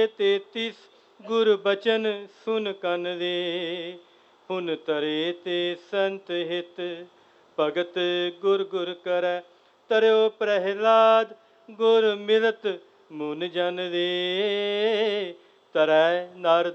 33 ਗੁਰ ਬਚਨ ਸੁਨ ਕੰਨ ਦੇ, ਹੁਨ ਤਰੇ ਤੇ ਸੰਤ ਹਿਤ, ਭਗਤ ਗੁਰ ਗੁਰ ਕਰੈ। ਤਰਿਓ ਪ੍ਰਹਿਲਾਦ ਗੁਰ ਮਿਲਤ ਮੁਨ ਜਨ ਦੇ, ਤਰੈ ਨਾਰਦ